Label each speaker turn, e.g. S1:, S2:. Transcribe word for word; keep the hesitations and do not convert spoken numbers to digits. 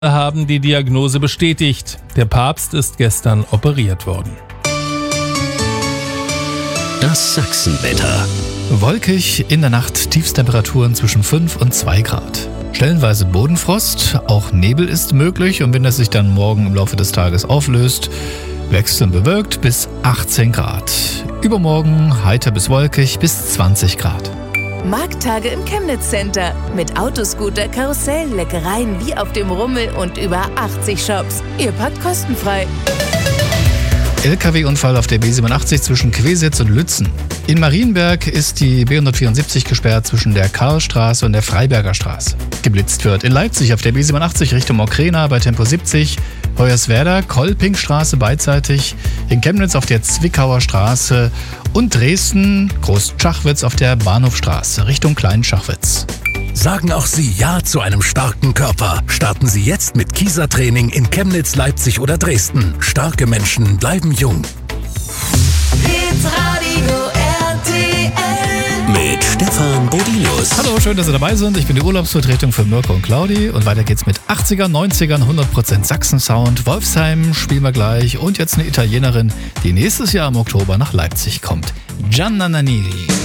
S1: haben die Diagnose bestätigt. Der Papst ist gestern operiert worden.
S2: Das Sachsenwetter.
S3: Wolkig, in der Nacht Tiefstemperaturen zwischen fünf und zwei Grad. Stellenweise Bodenfrost, auch Nebel ist möglich und wenn das sich dann morgen im Laufe des Tages auflöst, wechselnd bewölkt bis achtzehn Grad. Übermorgen heiter bis wolkig bis zwanzig Grad.
S4: Markttage im Chemnitz Center. Mit Autoscooter, Karussell, Leckereien wie auf dem Rummel und über achtzig Shops. Ihr parkt kostenfrei.
S3: L K W-Unfall auf der B siebenundachtzig zwischen Quesitz und Lützen. In Marienberg ist die B hundertvierundsiebzig gesperrt zwischen der Karlstraße und der Freiberger Straße. Geblitzt wird in Leipzig auf der B siebenundachtzig Richtung Okrena bei Tempo siebzig, Hoyerswerda, Kolpingstraße beidseitig, in Chemnitz auf der Zwickauer Straße und Dresden, Großschachwitz auf der Bahnhofstraße Richtung Kleinschachwitz.
S2: Sagen auch Sie Ja zu einem starken Körper. Starten Sie jetzt mit Kieser-Training in Chemnitz, Leipzig oder Dresden. Starke Menschen bleiben jung.
S4: Hitradio R T L
S2: Mit Stefan Bodinus.
S3: Hallo, schön, dass Sie dabei sind. Ich bin die Urlaubsvertretung für Mirko und Claudi und weiter geht's mit achtziger, neunzigern, hundert Prozent Sachsen-Sound. Wolfsheim spielen wir gleich und jetzt eine Italienerin, die nächstes Jahr im Oktober nach Leipzig kommt. Gianna Nannini.